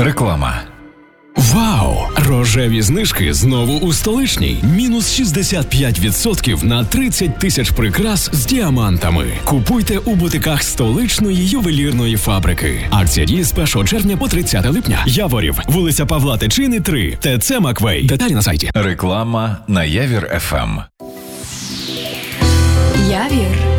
Реклама. Вау! Рожеві знижки знову у Столичній. Мінус 65% на 30 тисяч прикрас з діамантами. Купуйте у бутиках Столичної ювелірної фабрики. Акція діє з 1 червня по 30 липня. Яворів, вулиця Павла Тичини, 3. ТЦ Маквей. Деталі на сайті. Реклама на Явір ФМ. Явір.